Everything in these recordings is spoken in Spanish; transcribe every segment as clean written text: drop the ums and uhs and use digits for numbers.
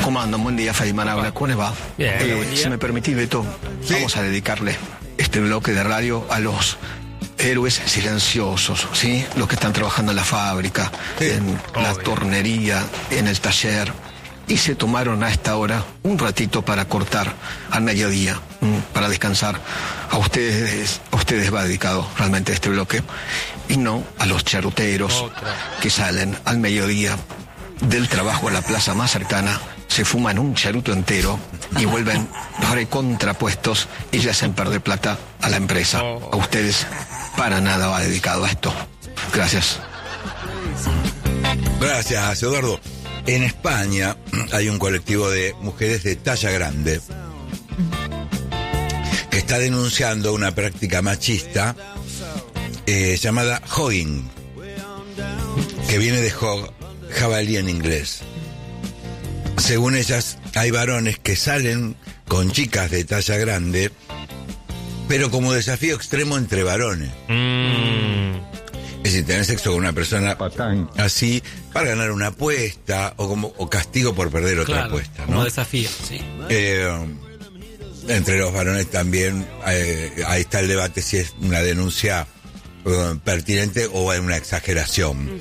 ¿Cómo andan? Buen día, Faimán habla. ¿Cómo les va? Bien, buen día. Si me permitís, Beto, vamos a dedicarle este bloque de radio a los héroes silenciosos, ¿sí? Los que están trabajando en la fábrica, en la tornería, en el taller, y se tomaron a esta hora un ratito para cortar al mediodía, para descansar. A ustedes va dedicado realmente este bloque, y no a los charuteros que salen al mediodía del trabajo a la plaza más cercana, se fuman un charuto entero y vuelven recontrapuestos y le hacen perder plata a la empresa. A ustedes para nada va dedicado a esto. Gracias. Gracias, Eduardo. En España hay un colectivo de mujeres de talla grande que está denunciando una práctica machista llamada hogging, que viene de hog, jabalí en inglés. Según ellas, hay varones que salen con chicas de talla grande, pero como desafío extremo entre varones. Es decir, tener sexo con una persona así para ganar una apuesta o castigo por perder otra apuesta, ¿no? Como desafío, sí. Entre los varones también ahí está el debate si es una denuncia pertinente o hay una exageración.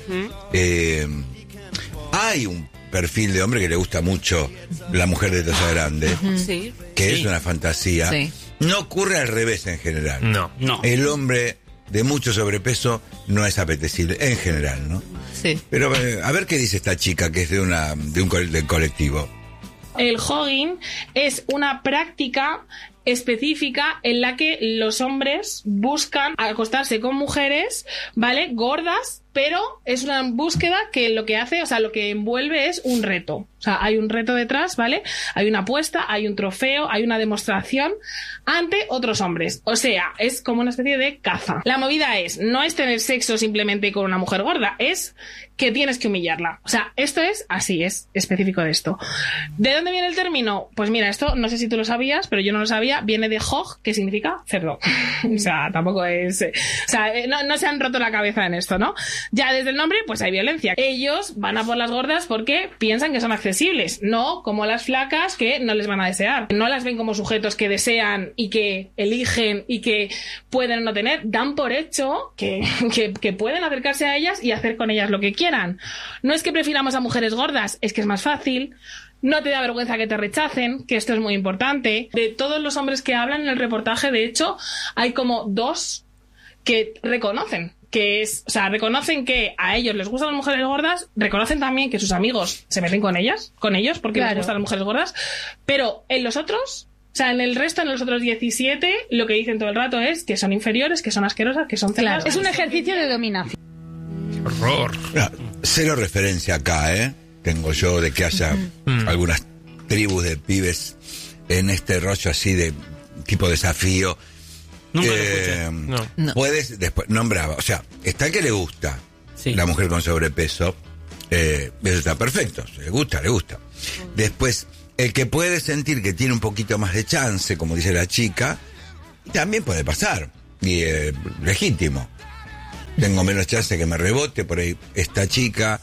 Hay un perfil de hombre que le gusta mucho la mujer de talla grande, que es una fantasía. Sí. No ocurre al revés en general. No. El hombre de mucho sobrepeso no es apetecible en general, ¿no? Sí. Pero a ver qué dice esta chica que es de un colectivo. El hogging es una práctica específica en la que los hombres buscan acostarse con mujeres, ¿vale? Gordas, pero es una búsqueda que lo que hace, o sea, lo que envuelve es un reto. O sea, hay un reto detrás, ¿vale? Hay una apuesta, hay un trofeo, hay una demostración ante otros hombres. O sea, es como una especie de caza. La movida no es tener sexo simplemente con una mujer gorda, es que tienes que humillarla. O sea, esto es así, es específico de esto. ¿De dónde viene el término? Pues mira, esto no sé si tú lo sabías, pero yo no lo sabía. Viene de hog, que significa cerdo. O sea, tampoco es... O sea, no se han roto la cabeza en esto, ¿no? Ya desde el nombre, pues hay violencia. Ellos van a por las gordas porque piensan que son accesibles, no como las flacas que no les van a desear. No las ven como sujetos que desean y que eligen y que pueden no tener. Dan por hecho que pueden acercarse a ellas y hacer con ellas lo que quieran. No es que prefiramos a mujeres gordas, es que es más fácil. No te da vergüenza que te rechacen, que esto es muy importante. De todos los hombres que hablan en el reportaje, de hecho, hay como 2 que reconocen reconocen que a ellos les gustan las mujeres gordas, reconocen también que sus amigos se meten con ellos porque les gustan las mujeres gordas, pero en los otros, o sea, en los otros 17, lo que dicen todo el rato es que son inferiores, que son asquerosas, que son celas. Es un ejercicio de dominación. Horror. Cero referencia acá, tengo yo de que haya algunas tribus de pibes en este rollo así de tipo desafío. Nunca lo escuché. No. Puedes después nombraba, o sea, está el que le gusta la mujer con sobrepeso, eso está perfecto, le gusta. Después, el que puede sentir que tiene un poquito más de chance, como dice la chica, también puede pasar, y legítimo. Tengo menos chance que me rebote, por ahí esta chica,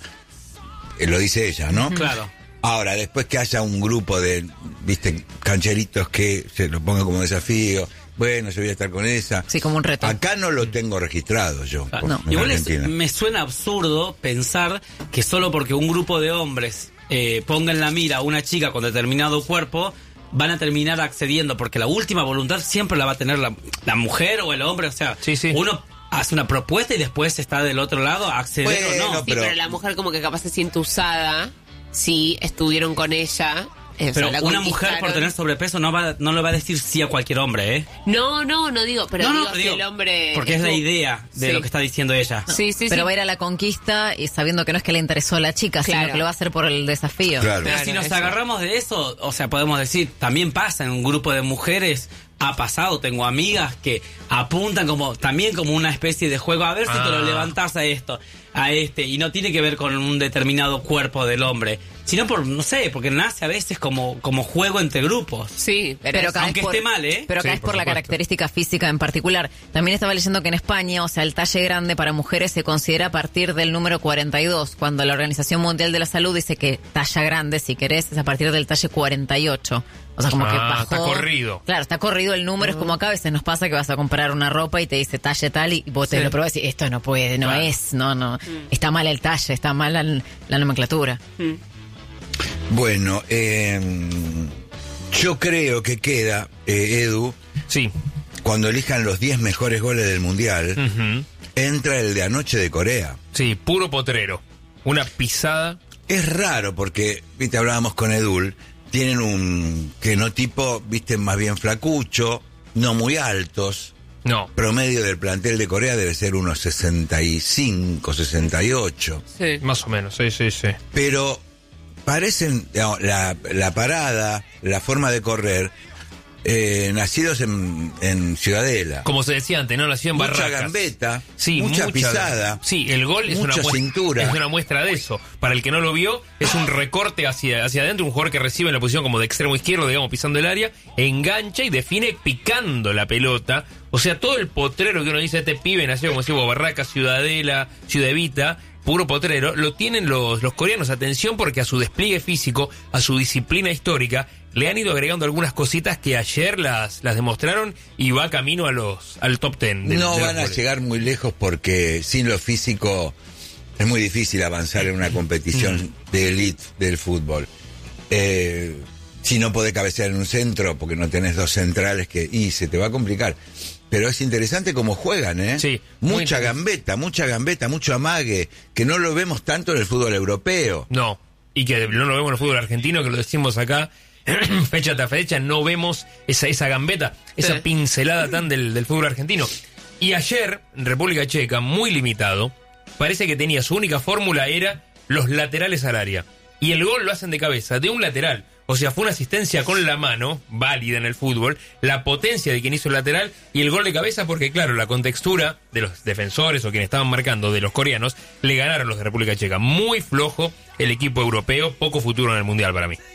lo dice ella, ¿no? Claro. Ahora, después que haya un grupo de, cancheritos que se lo ponga como desafío, bueno, yo voy a estar con esa. Sí, como un reto. Acá no lo tengo registrado yo. No. Igual me suena absurdo pensar que solo porque un grupo de hombres ponga en la mira a una chica con determinado cuerpo, van a terminar accediendo, porque la última voluntad siempre la va a tener la mujer o el hombre. O sea, uno hace una propuesta y después está del otro lado a acceder o no. Sí, pero la mujer como que capaz se siente usada si estuvieron con ella. Pero una mujer por tener sobrepeso no le va a decir sí a cualquier hombre, ¿eh? No digo, pero digo, el hombre... Porque es la idea de lo que está diciendo ella. Sí, pero va a ir a la conquista y sabiendo que no es que le interesó a la chica, sino que lo va a hacer por el desafío. Claro. Pero si nos agarramos de eso, o sea, podemos decir, también pasa en un grupo de mujeres, ha pasado. Tengo amigas que apuntan también como una especie de juego, a ver si te lo levantás a este, y no tiene que ver con un determinado cuerpo del hombre, sino porque nace a veces como juego entre grupos. Sí, pero aunque esté mal, ¿eh? Pero acá Sí, es por por la supuesto. característica física en particular. También estaba leyendo que en España, o sea, el talle grande para mujeres se considera a partir del número 42, cuando la Organización Mundial de la Salud dice que talla grande, si querés, es a partir del talle 48. O sea, como que bajó. Está corrido. Claro, está corrido el número. Es como acá a veces nos pasa que vas a comprar una ropa y te dice talle tal y vos te lo probás y decís, esto no puede, no es, no. Está mal el talle, está mal la nomenclatura. Bueno, yo creo que queda, Edu, Sí. cuando elijan los 10 mejores goles del Mundial, Ujú. entra el de anoche de Corea. Sí, puro potrero. Una pisada. Es raro porque, viste, hablábamos con Edul, tienen un genotipo, viste, más bien flacucho, no muy altos. No. Promedio del plantel de Corea debe ser unos 65, 68. Sí. Más o menos, sí. Pero parecen, digamos, la parada, la forma de correr, nacidos en Ciudadela. Como se decía antes, no nació en Mucha Barracas. gambeta, Sí, mucha pisada. Sí, el gol es mucha cintura. es una muestra de eso. Para el que no lo vio, es un recorte hacia adentro, un jugador que recibe en la posición como de extremo izquierdo, digamos, pisando el área, engancha y define picando la pelota. O sea, todo el potrero que uno dice, este pibe nació como decimos, Barracas, Ciudadela, Ciudad Evita, puro potrero, lo tienen los coreanos. Atención, porque a su despliegue físico, a su disciplina histórica, le han ido agregando algunas cositas que ayer las demostraron y va camino al top 10. No van a llegar muy lejos porque sin lo físico es muy difícil avanzar en una competición de elite del fútbol. Si no podés cabecear en un centro porque no tenés dos centrales y se te va a complicar. Pero es interesante cómo juegan, ¿eh? Sí, muy mucha gambeta, mucho amague, que no lo vemos tanto en el fútbol europeo. No, y que no lo vemos en el fútbol argentino, que lo decimos acá, fecha tras fecha, no vemos esa gambeta, esa pincelada tan del fútbol argentino. Y ayer, en República Checa, muy limitado, parece que tenía su única fórmula, era los laterales al área. Y el gol lo hacen de cabeza, de un lateral. O sea, fue una asistencia con la mano, válida en el fútbol, la potencia de quien hizo el lateral y el gol de cabeza, porque claro, la contextura de los defensores o quienes estaban marcando de los coreanos, le ganaron los de República Checa. Muy flojo el equipo europeo, poco futuro en el Mundial para mí.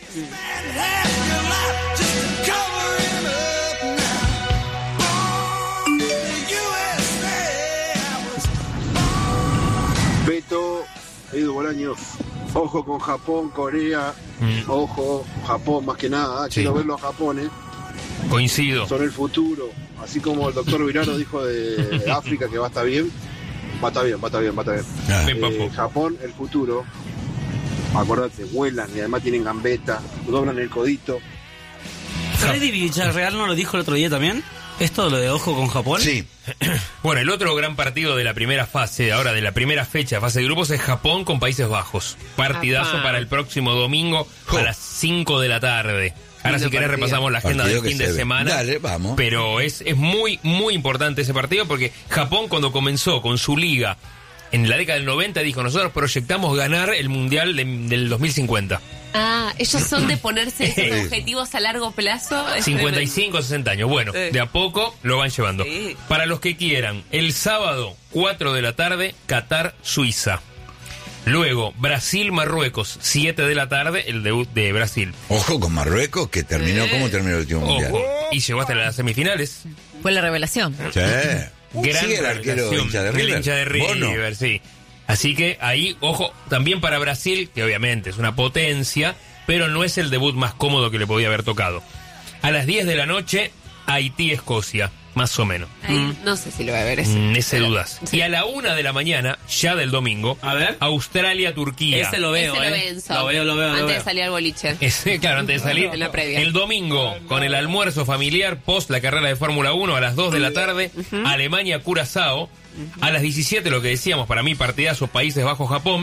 Beto, Edu Bolaños, ojo con Japón, Corea, ojo, Japón más que nada, quiero verlo a Japón, Coincido. son el futuro, así como el doctor Virano dijo de África que va a estar bien, va a estar bien. Ah. Ven, papo. Japón, el futuro, acuérdate, vuelan y además tienen gambeta, doblan el codito. Freddy Villarreal no lo dijo el otro día también. ¿Esto lo de ojo con Japón? Sí, Bueno, el otro gran partido de la primera fase, ahora de la primera fecha, fase de grupos, es Japón con Países Bajos. Partidazo Ajá. para el próximo domingo a las 5 de la tarde. Ahora si querés partido. repasamos la agenda Partido del que fin se de ve. semana. Dale, vamos. Pero es muy, muy importante ese partido porque Japón, cuando comenzó con su liga en la década del 90, dijo, nosotros proyectamos ganar el Mundial del 2050. Ah, ellos son de ponerse esos objetivos a largo plazo. Es 55, 60 años. Bueno, Sí. de a poco lo van llevando. Sí. Para los que quieran, el sábado, 4 de la tarde, Qatar, Suiza. Luego, Brasil-Marruecos, 7 de la tarde, el debut de Brasil. ojo con Marruecos, que terminó, ¿cómo terminó el último mundial? Ojo, y llegó hasta las semifinales. Fue la revelación. Sí. Gran Sí, el arquero revelación hincha de del River. hincha de Bono. River, sí. Así que ahí, ojo, también para Brasil, que obviamente es una potencia, pero no es el debut más cómodo que le podía haber tocado. A las 10 de la noche, Haití-Escocia, más o menos. Ahí, no sé si lo voy a ver ese. Ese dudas. Sí. Y a la 1 de la mañana, ya del domingo, A ver. Australia-Turquía. Ese lo veo, Ese lo venzo. Lo veo. Antes de salir al boliche. Claro, antes de salir. En la previa. El domingo, con el almuerzo familiar, post la carrera de Fórmula 1, a las 2 de la tarde, Alemania-Curazao. A las 17, lo que decíamos, para mí, partidazo Países Bajos-Japón.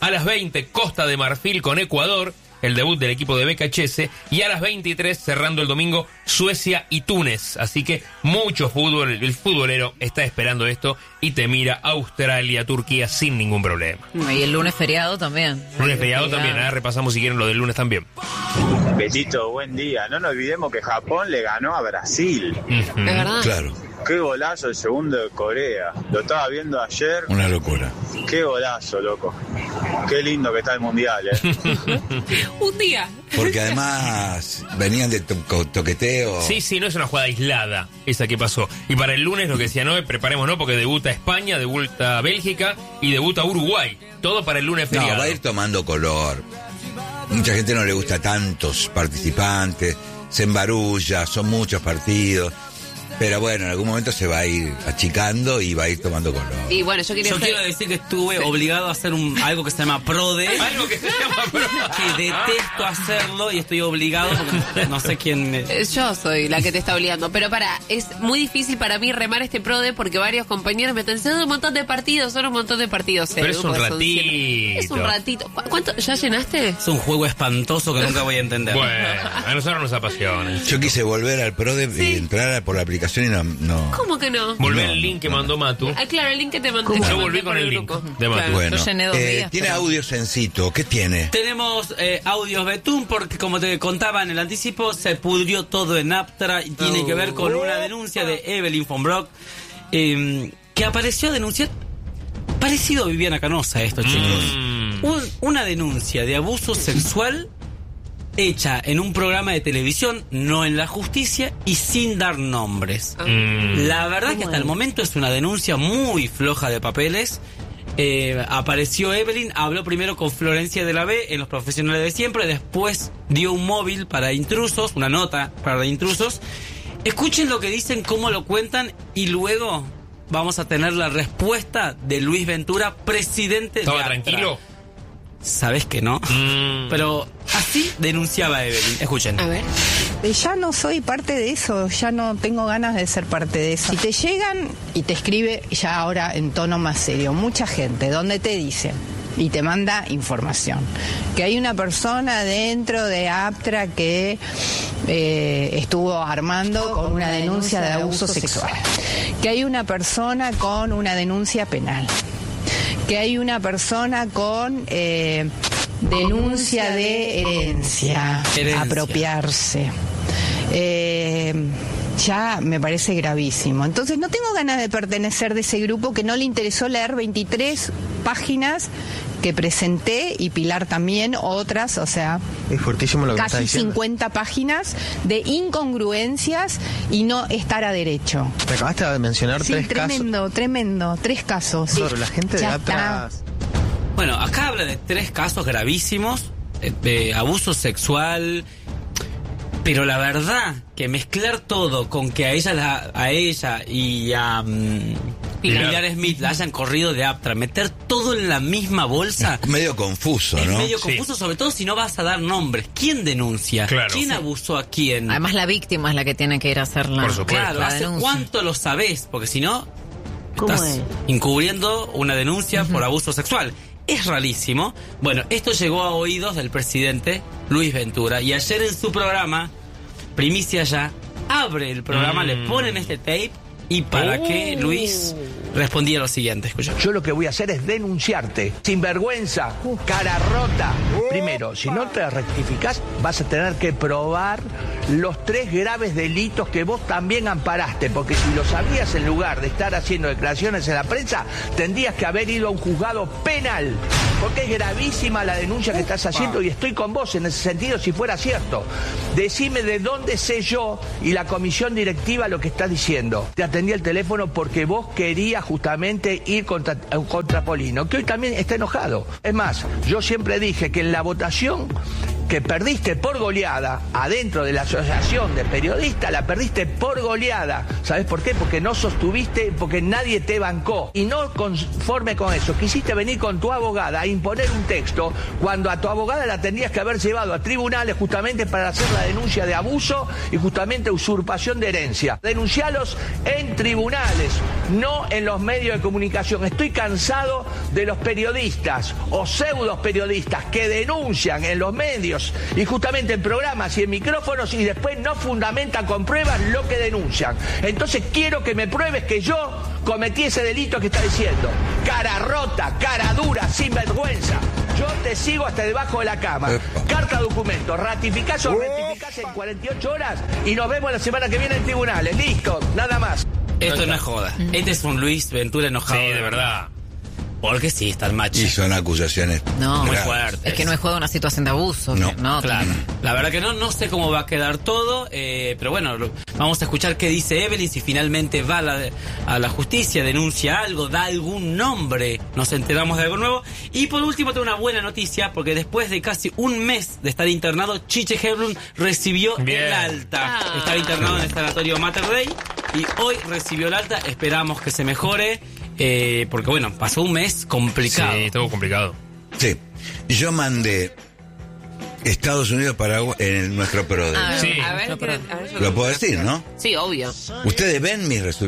A las 20, Costa de Marfil con Ecuador, el debut del equipo de BKHS, y a las 23, cerrando el domingo, Suecia y Túnez. Así que mucho fútbol, el futbolero está esperando esto y te mira Australia, Turquía sin ningún problema. Y el lunes feriado también. Lunes feriado también, repasamos si quieren lo del lunes también. Betito, buen día. No nos olvidemos que Japón le ganó a Brasil. ¿Es verdad? Claro, Qué golazo el segundo de Corea. Lo estaba viendo ayer. una locura. Qué golazo, loco. Qué lindo que está el mundial, Un día. Porque además venían de toqueteo. Sí, no es una jugada aislada esa que pasó. Y para el lunes lo que decía Noé, preparémonos porque debuta España, debuta Bélgica y debuta Uruguay. Todo para el lunes feriado. No, va a ir tomando color. Mucha gente no le gusta tantos participantes, se embarulla, son muchos partidos. Pero bueno, en algún momento se va a ir achicando y va a ir tomando color. Y bueno, yo quiero decir que estuve obligado a hacer algo que se llama PRODE. Algo que se llama PRODE. Que detesto hacerlo y estoy obligado porque no sé quién... Yo soy la que te está obligando. Pero es muy difícil para mí remar este PRODE porque varios compañeros me están diciendo son un montón de partidos. Pero es un ratito. Es un ratito. ¿Cuánto? ¿Ya llenaste? Es un juego espantoso que nunca voy a entender. Bueno, a nosotros nos apasiona. Yo quise volver al PRODE y entrar por la aplicación y no. ¿Cómo que no? Volver el link que mandó Matu. Claro, el link que te mandé. Yo volví con el link de Matu. Claro. Bueno, Yo llené 2 días, tiene pero- audio sencito. ¿Qué tiene? Tenemos audios Betún porque como te contaba en el anticipo se pudrió todo en Aptra y tiene que ver con una denuncia de Evelyn von Brock que apareció a denunciar parecido a Viviana Canosa esto, chicos. Una denuncia de abuso sexual hecha en un programa de televisión, no en la justicia y sin dar nombres. La verdad que hasta el momento es una denuncia muy floja de papeles. Apareció Evelyn, habló primero con Florencia de la B en Los Profesionales de Siempre, después dio un móvil para intrusos, una nota para intrusos. Escuchen lo que dicen, cómo lo cuentan y luego vamos a tener la respuesta de Luis Ventura, presidente de ¿Estaba Aptra. tranquilo? Sabes que no, pero así denunciaba Evelyn. Escuchen. A ver. Ya no soy parte de eso, ya no tengo ganas de ser parte de eso. Si te llegan y te escribe ya ahora en tono más serio, mucha gente, donde te dice y te manda información, que hay una persona dentro de Aptra que estuvo armando con una denuncia de abuso sexual, que hay una persona con una denuncia penal, que hay una persona con denuncia de herencia, apropiarse. Ya me parece gravísimo. Entonces no tengo ganas de pertenecer de ese grupo que no le interesó leer 23 páginas que presenté y Pilar también, otras, o sea, es fuertísimo lo que casi 50 páginas de incongruencias y no estar a derecho. Me acabaste de mencionar Sí, 3 casos. tremendo, 3 casos. Pero la gente de Ya atrás. Bueno, acá habla de 3 casos gravísimos de abuso sexual, pero la verdad que mezclar todo con que a ella y a Pilar Smith la hayan corrido de Aptra, meter todo en la misma bolsa Es medio confuso, es ¿no? medio confuso, sobre todo si no vas a dar nombres. ¿Quién denuncia? Claro. ¿Quién abusó a quién? Además, la víctima es la que tiene que ir a hacer la, Por supuesto. Claro, la ¿hace denuncia. cuánto lo sabés? Porque si no, ¿Cómo estás es? encubriendo una denuncia por abuso sexual. Es rarísimo. Bueno, esto llegó a oídos del presidente Luis Ventura y ayer en su programa, Primicia Ya, abre el programa, le ponen este tape y para que Luis respondía lo siguiente. Escucha. Yo lo que voy a hacer es denunciarte. Sinvergüenza, cara rota. Primero, si no te rectificás, vas a tener que probar los 3 graves delitos que vos también amparaste. Porque si lo sabías, en lugar de estar haciendo declaraciones en la prensa, tendrías que haber ido a un juzgado penal. Porque es gravísima la denuncia que estás haciendo y estoy con vos en ese sentido si fuera cierto. Decime de dónde sé yo y la comisión directiva lo que estás diciendo. Te atendí el teléfono porque vos querías justamente ir contra Polino, que hoy también está enojado. Es más, yo siempre dije que en la votación que perdiste por goleada adentro de la asociación de periodistas, la perdiste por goleada. ¿Sabes por qué? Porque no sostuviste, porque nadie te bancó. Y no conforme con eso, quisiste venir con tu abogada a imponer un texto cuando a tu abogada la tendrías que haber llevado a tribunales justamente para hacer la denuncia de abuso y justamente usurpación de herencia. Denuncialos en tribunales, no en los medios de comunicación. Estoy cansado de los periodistas o pseudos periodistas que denuncian en los medios y justamente en programas y en micrófonos y después no fundamentan con pruebas lo que denuncian. Entonces quiero que me pruebes que yo cometí ese delito que está diciendo. Cara rota, cara dura, sinvergüenza. Yo te sigo hasta debajo de la cama. Carta documento, ratificás o rectificás en 48 horas y nos vemos la semana que viene en tribunales. Listo, nada más. Esto no es joda. Este es un Luis Ventura enojado. Sí, de verdad. Porque sí, está el macho. Y son acusaciones No, muy graves. fuerte. es que no es juego una situación de abuso. No. No, Claro, la verdad que no sé cómo va a quedar todo, pero bueno, vamos a escuchar qué dice Evelyn, si finalmente va a la justicia, denuncia algo, da algún nombre, nos enteramos de algo nuevo. Y por último tengo una buena noticia, porque después de casi un mes de estar internado, Chiche Herblum recibió Bien. el alta. Estaba internado en el sanatorio Mater Dei y hoy recibió el alta, esperamos que se mejore. Porque bueno, pasó un mes complicado. Sí, estuvo complicado. Sí. Yo mandé Estados Unidos, Paraguay en nuestro PRODE. Sí. A ver, yo Lo puedo decir, ¿no? Sí, obvio. ¿Ustedes ven mis Ya te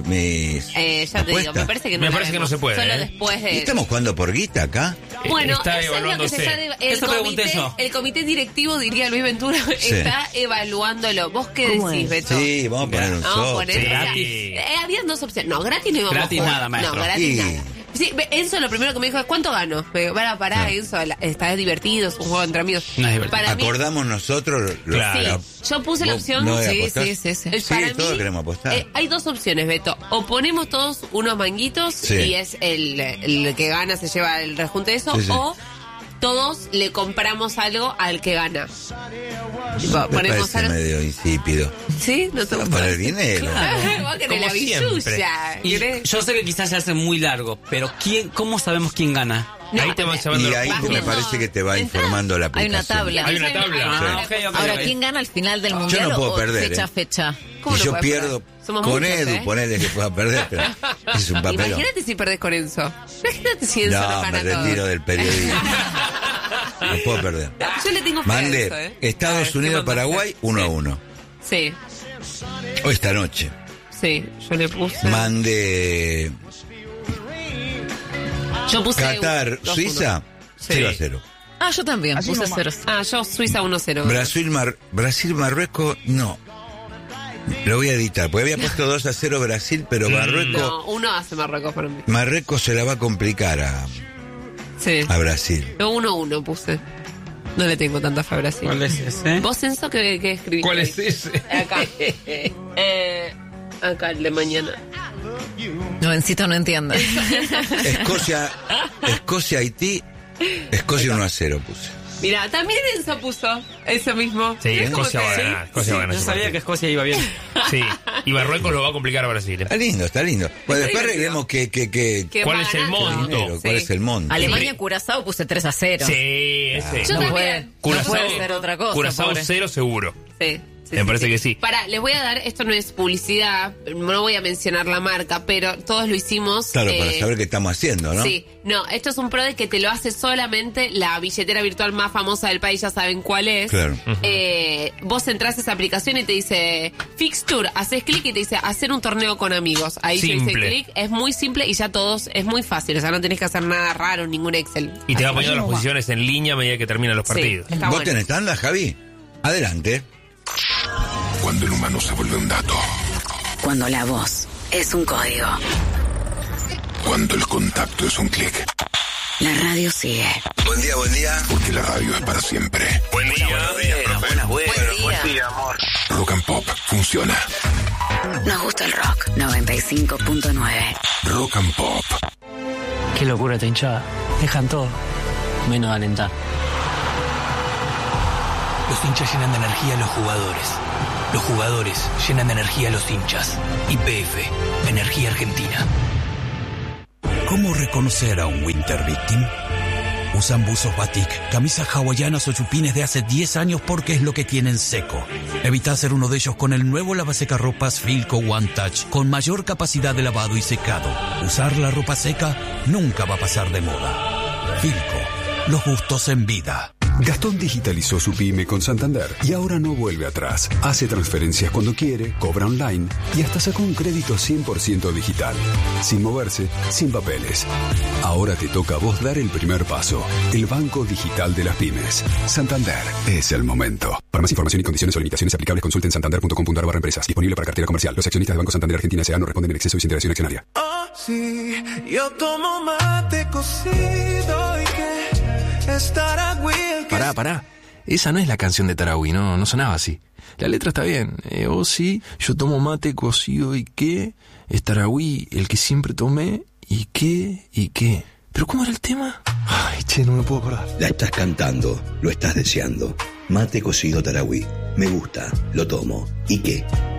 digo, apuestas? me parece que no Me la parece que vemos. no se puede, Solo ¿eh? después ¿Y de... estamos jugando por guita acá? Bueno, Está eso es lo que se evaluándose. está... Eso pregunté yo. El comité directivo, diría Luis Ventura, Sí. está evaluándolo. ¿Vos qué decís, Beto? Sí, vamos a poner un Vamos a socio. poner... Gratis. Habían dos opciones. No, gratis no íbamos Gratis a jugar. nada, maestro. No, gratis Y- nada. Sí, Enzo lo primero que me dijo es, ¿cuánto gano? Me digo, pará, Enzo, está divertido, es un juego entre amigos. No es divertido. Para mí, Acordamos nosotros. Claro. yo puse la ¿Vos opción... no Sí, apostás? sí. Sí, Para todos mí, queremos apostar. hay dos opciones, Beto. O ponemos todos unos manguitos Sí. y es el que gana se lleva el rejunte de eso, Sí, sí. o todos le compramos algo al que gana. Tipo, Me ponemos parece algo... medio insípido. ¿Sí? ¿No te Vamos a gusta? poner dinero. Vos querés Como la siempre. billulla. Y ¿querés? yo sé que quizás se hace muy largo, pero ¿cómo sabemos quién gana? No, Ahí te van llevando Y los ahí Vas me viendo. parece que te va Entra. informando la Hay una aplicación. tabla. Hay una tabla. Ah, ok, ok, Ahora, ok. ¿quién gana al final del mundial no puedo o perder, fecha a ¿eh? fecha? ¿Cómo Y no yo podés pierdo perder? Somos con muchos, Edu, ¿eh? ponele que pueda perder, pero es un papelón. Imagínate si perdés con Enzo. Imagínate si Enzo no No, me gana todo. retiro del periodismo. No puedo perder. Yo le tengo fe a Mande Enzo, ¿eh? A ver, Estados ¿qué Unidos, mandaste? Paraguay, 1-1. Sí, Hoy esta noche. sí, yo le puse... Mande Yo puse... Qatar, 2-1. Suiza, Sí. 0-0. Ah, yo también, Así puse nomás. 0. Ah, yo Suiza 1-0. Brasil, Marruecos, no. Lo voy a editar, porque había puesto 2-0 Brasil, pero Marruecos, No, uno hace Marruecos para mí. Marruecos se la va a complicar Sí. a Brasil. Yo 1-1 puse. No le tengo tanta fe a Brasil. ¿Cuál es ese? ¿Vos, Enzo, qué escribiste? ¿Cuál es ese? Acá. Acá, el de mañana. No, Encito no entiende. Escocia, Haití, Escocia 1-0 puse. Mira, también Enzo puso eso mismo. Sí, Mirá cómo Escocia va a te- ganar. Escocia va a ganar Yo ese sabía que partido. Escocia iba bien. Sí, y Marruecos lo va a complicar a Brasil. Está lindo, está lindo. Bueno, después arreglemos Que ¿Cuál va es el ganando. monto? dinero, cuál Sí. es el monto. Alemania, Curazao puse 3-0. Sí, ese. Yo No también. puede, no Curazao- puede ser otra cosa. Curazao pobre. 0 seguro. Sí. Me parece que sí. Pará, les voy a dar, esto no es publicidad, no voy a mencionar la marca, pero todos lo hicimos. Claro, para saber qué estamos haciendo, ¿no? Sí, no, esto es un PRODE que te lo hace solamente la billetera virtual más famosa del país, ya saben cuál es. Claro. Vos entras a esa aplicación y te dice Fixture, haces clic y te dice hacer un torneo con amigos. Ahí te dice Simple. clic, es muy simple y ya todos, es muy fácil, o sea, no tenés que hacer nada raro, ningún Excel. Y te va Así poniendo que- las posiciones en línea a medida que terminan los Sí, partidos. está ¿Vos bueno. tenés tanda, Javi? Adelante. Cuando el humano se vuelve un dato. Cuando la voz es un código. Cuando el contacto es un clic. La radio sigue. Buen día, buen día. Porque la radio es para siempre. Buen día. Buen día. amor. Rock and Pop funciona. Nos gusta el rock. 95.9. Rock and Pop. Qué locura esta hinchada. Dejan todo, menos de alentar. Los hinchas llenan de energía a los jugadores. Los jugadores llenan de energía a los hinchas. YPF, Energía Argentina. ¿Cómo reconocer a un Winter Victim? Usan buzos batik, camisas hawaianas o chupines de hace 10 años porque es lo que tienen seco. Evita ser uno de ellos con el nuevo lavasecarropas Filco One Touch con mayor capacidad de lavado y secado. Usar la ropa seca nunca va a pasar de moda. Filco, los gustos en vida. Gastón digitalizó su pyme con Santander y ahora no vuelve atrás. Hace transferencias cuando quiere, cobra online y hasta sacó un crédito 100% digital. Sin moverse, sin papeles. Ahora te toca a vos dar el primer paso. El banco digital de las pymes. Santander, es el momento. Para más información y condiciones o limitaciones aplicables, consulten santander.com.ar/empresas. Disponible para cartera comercial. Los accionistas del Banco Santander Argentina S.A. no responden en exceso y sin interacción accionaria. Oh, sí, yo tomo mate cocido y que Pará. Esa no es la canción de Tarahui, no sonaba así. La letra está bien. Oh sí, yo tomo mate cocido y qué. Es Tarahui el que siempre tomé y qué. ¿Pero cómo era el tema? Ay, che, no me puedo acordar. La estás cantando, lo estás deseando. Mate cocido Tarahui. Me gusta, lo tomo. ¿Y qué?